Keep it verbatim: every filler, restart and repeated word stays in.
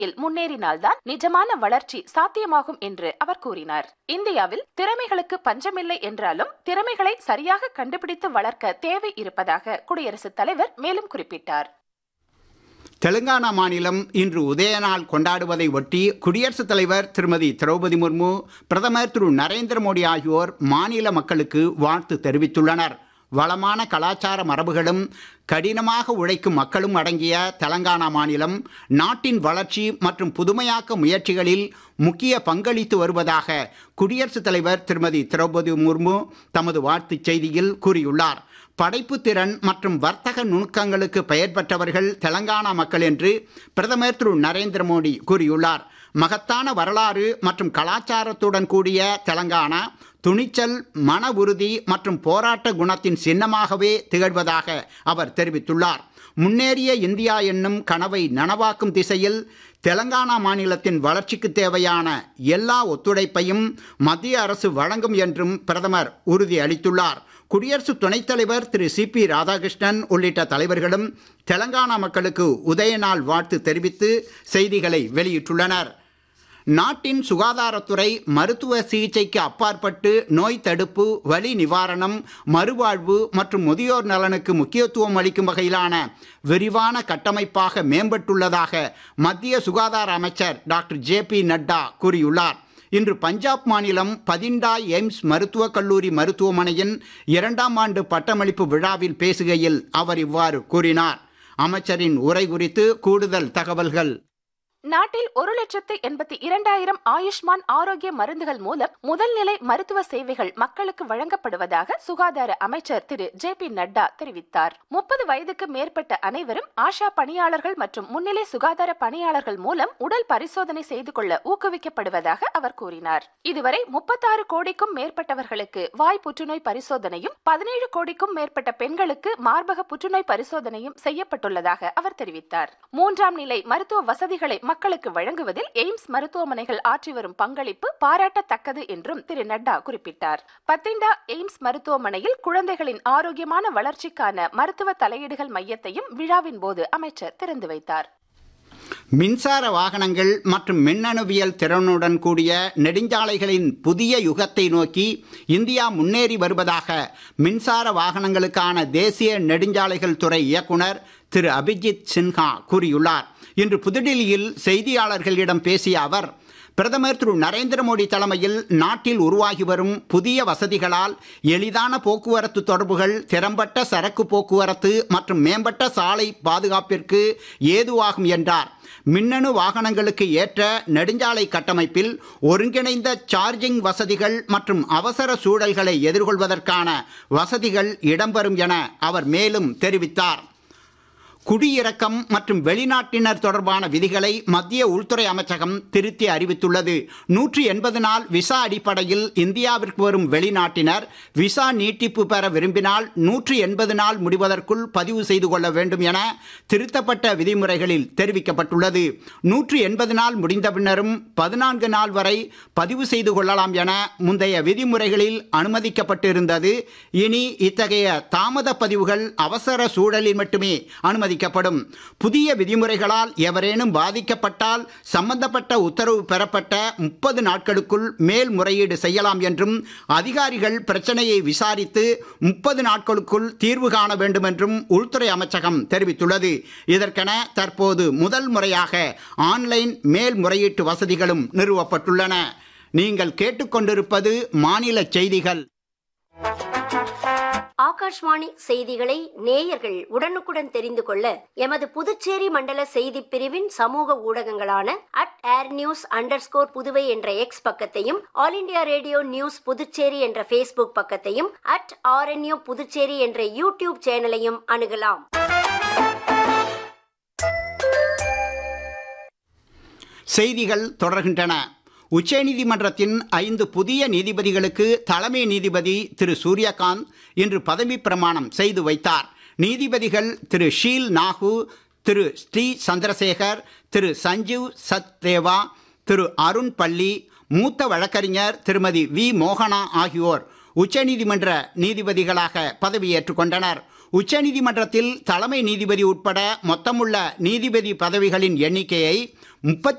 முன்னேறினால்தான் நிஜமான வளர்ச்சி சாத்தியமாகும் என்று அவர் கூறினார். இந்தியாவில் திறமைகளுக்கு பஞ்சமில்லை என்றாலும் திறமைகளை சரியாக கண்டுபிடித்து வளர்க்க தேவை இருப்பதாக குடியரசுத் தலைவர் மேலும் குறிப்பிட்டார். தெலுங்கானா மாநிலம் இன்று உதயநாள் கொண்டாடுவதை ஒட்டி குடியரசுத் தலைவர் திருமதி திரௌபதி முர்மு, பிரதமர் திரு நரேந்திர மோடி ஆகியோர் மாநில மக்களுக்கு வாழ்த்து தெரிவித்துள்ளனர். வளமான கலாச்சார மரபுகளும் கடினமாக உழைக்கும் மக்களும் அடங்கிய தெலங்கானா மாநிலம் நாட்டின் வளர்ச்சி மற்றும் புதுமையாக்க முயற்சிகளில் முக்கிய பங்களித்து வருவதாக குடியரசுத் தலைவர் திருமதி திரௌபதி முர்மு தமது வாழ்த்துச் செய்தியில் கூறியுள்ளார். படைப்பு திறன் மற்றும் வர்த்தக நுணுக்கங்களுக்கு பெயர் பெற்றவர்கள் தெலங்கானா மக்கள் என்று பிரதமர் திரு நரேந்திர மோடி கூறியுள்ளார். மகத்தான வரலாறு மற்றும் கலாச்சாரத்துடன் கூடிய தெலங்கானா துணிச்சல், மன உறுதி மற்றும் போராட்ட குணத்தின் சின்னமாகவே திகழ்வதாக அவர் தெரிவித்துள்ளார். முன்னேறிய இந்தியா என்னும் கனவை நனவாக்கும் திசையில் தெலங்கானா மாநிலத்தின் வளர்ச்சிக்கு தேவையான எல்லா ஒத்துழைப்பையும் மத்திய அரசு வழங்கும் என்றும் பிரதமர் உறுதி அளித்துள்ளார். குடியரசு துணைத் தலைவர் திரு சி பி ராதாகிருஷ்ணன் உள்ளிட்ட தலைவர்களும் தெலங்கானா மக்களுக்கு உதயநாள் வாழ்த்து தெரிவித்து செய்திகளை வெளியிட்டுள்ளனர். நாட்டின் சுகாதாரத்துறை மருத்துவ சிகிச்சைக்கு அப்பாற்பட்டு நோய் தடுப்பு, வலி நிவாரணம், மறுவாழ்வு மற்றும் முதியோர் நலனுக்கு முக்கியத்துவம் அளிக்கும் வகையிலான விரிவான கட்டமைப்பாக மேம்பட்டுள்ளதாக மத்திய சுகாதார அமைச்சர் டாக்டர் ஜே பி நட்டா கூறியுள்ளார். இன்று பஞ்சாப் மாநிலம் பதிண்டா எய்ம்ஸ் மருத்துவக் கல்லூரி மருத்துவமனையின் இரண்டாம் ஆண்டு பட்டமளிப்பு விழாவில் பேசுகையில் அவர் இவ்வாறு கூறினார். அமைச்சரின் உரை குறித்து கூடுதல் தகவல்கள். நாட்டில் ஒரு லட்சத்து எண்பத்தி இரண்டாயிரம் ஆயுஷ்மான் ஆரோக்கிய மருந்துகள் மூலம் முதல் நிலை மருத்துவ சேவைகள் மக்களுக்கு வழங்கப்படுவதாக சுகாதார அமைச்சர் திரு ஜே பி நட்டா தெரிவித்தார். முப்பது வயதுக்கு மேற்பட்ட அனைவரும் ஆஷா பணியாளர்கள் மற்றும் முன்னிலை சுகாதார பணியாளர்கள் மூலம் உடல் பரிசோதனை செய்து கொள்ள ஊக்குவிக்கப்படுவதாக அவர் கூறினார். இதுவரை முப்பத்தாறு கோடிக்கும் மேற்பட்டவர்களுக்கு வாய் புற்றுநோய் பரிசோதனையும் பதினேழு கோடிக்கும் மேற்பட்ட பெண்களுக்கு மார்பக புற்றுநோய் பரிசோதனையும் செய்யப்பட்டுள்ளதாக அவர் தெரிவித்தார். மூன்றாம் நிலை மருத்துவ வசதிகளை மக்களுக்கு வழங்குவதில் எய்ம்ஸ் மருத்துவமனைகள் ஆற்றி வரும் பங்களிப்பு பாராட்டத்தக்கது என்றும் திரு நட்டா குறிப்பிட்டார். பத்திண்டா எய்ம்ஸ் மருத்துவமனையில் குழந்தைகளின் ஆரோக்கியமான வளர்ச்சிக்கான மருத்துவ தலையீடுகள் மையத்தையும் விழாவின் போது அமைச்சர் திறந்து வைத்தார். மின்சார வாகனங்கள் மற்றும் மின்னணுவியல் திறனுடன் கூடிய நெடுஞ்சாலைகளின் புதிய யுகத்தை நோக்கி இந்தியா முன்னேறி வருவதாக மின்சார வாகனங்களுக்கான தேசிய நெடுஞ்சாலைகள் துறை இயக்குனர் திரு அபிஜித் சின்ஹா கூறியுள்ளார். இன்று புதுடில்லியில் செய்தியாளர்களிடம் பேசிய அவர், பிரதமர் திரு நரேந்திர மோடி தலைமையில் நாட்டில் உருவாகி வரும் புதிய வசதிகளால் எளிதான போக்குவரத்து தொடர்புகள், திறம்பட்ட சரக்கு போக்குவரத்து மற்றும் மேம்பட்ட சாலை பாதுகாப்பிற்கு ஏதுவாகும் என்றார். மின்னணு வாகனங்களுக்கு ஏற்ற நெடுஞ்சாலை கட்டமைப்பில் ஒருங்கிணைந்த சார்ஜிங் வசதிகள் மற்றும் அவசர சூழல்களை எதிர்கொள்வதற்கான வசதிகள் இடம்பெறும் என அவர் மேலும் தெரிவித்தார். குடியிறக்கம் மற்றும் வெளிநாட்டினர் தொடர்பான விதிகளை மத்திய உள்துறை அமைச்சகம் திருத்தி அறிவித்துள்ளது. நூற்றி எண்பது நாள் விசா அடிப்படையில் இந்தியாவிற்கு வரும் வெளிநாட்டினர் விசா நீட்டிப்பு பெற விரும்பினால் நூற்றி எண்பது நாள் முடிவதற்குள் பதிவு செய்து கொள்ள வேண்டும் என திருத்தப்பட்ட விதிமுறைகளில் தெரிவிக்கப்பட்டுள்ளது. நூற்றி எண்பது நாள் முடிந்த பின்னரும் பதினான்கு நாள் வரை பதிவு செய்து கொள்ளலாம் என முந்தைய விதிமுறைகளில் அனுமதிக்கப்பட்டிருந்தது. இனி இத்தகைய தாமத பதிவுகள் அவசர சூழலில் மட்டுமே அனுமதி ப்படும். புதிய விதிமுறைகளால் எவரேனும் பாதிக்கப்பட்டால் சம்பந்தப்பட்ட உத்தரவு பெறப்பட்ட முப்பது நாட்களுக்குள் மேல்முறையீடு செய்யலாம் என்றும் அதிகாரிகள் பிரச்சனையை விசாரித்து முப்பது நாட்களுக்குள் தீர்வு காண வேண்டும் என்றும் உள்துறை அமைச்சகம் தெரிவித்துள்ளது. இதற்கென தற்போது முதல் முறையாக ஆன்லைன் மேல்முறையீட்டு வசதிகளும் நிறுவப்பட்டுள்ளன. நீங்கள் கேட்டுக்கொண்டிருப்பது மாநில செய்திகள். ஆகாஷ்வாணி செய்திகளை நேயர்கள் உடனுக்குடன் தெரிந்து கொள்ள எமது புதுச்சேரி மண்டல செய்தி பிரிவின் சமூக ஊடகங்களான at air news under score Puduvai என்ற எக்ஸ் பக்கத்தையும், all India radio news Puducherry என்ற பேஸ்புக் பக்கத்தையும், அட் ஆர்என்யூ புதுச்சேரி என்ற யூடியூப் சேனலையும் அணுகலாம். செய்திகள் தொடர்கின்றன. உச்சநீதிமன்றத்தின் ஐந்து புதிய நீதிபதிகளுக்கு தலைமை நீதிபதி திரு சூரியகாந்த் இன்று பதவி பிரமாணம் செய்து வைத்தார். நீதிபதிகள் திரு ஷீல் நாகு, திரு ஸ்ரீ சந்திரசேகர், திரு சஞ்சீவ் சத்தேவா, திரு அருண் பள்ளி, மூத்த வழக்கறிஞர் திருமதி வி மோகனா ஆகியோர் உச்சநீதிமன்ற நீதிபதிகளாக பதவியேற்றுக் கொண்டனர். உச்சநீதிமன்றத்தில் தலைமை நீதிபதி உட்பட மொத்தமுள்ள நீதிபதி பதவிகளின் எண்ணிக்கையை முப்பத்தி